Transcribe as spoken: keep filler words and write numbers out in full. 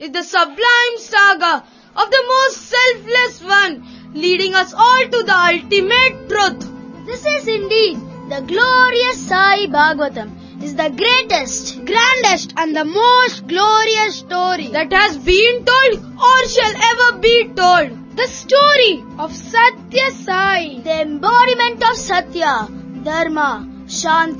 is the sublime saga of the most selfless one, leading us all to the ultimate truth. This is indeed the glorious Sai Bhagavatam. Is the greatest, grandest and the most glorious story that has been told or shall ever be told. The story of Satya Sai, the embodiment of Satya, Dharma, Shanti.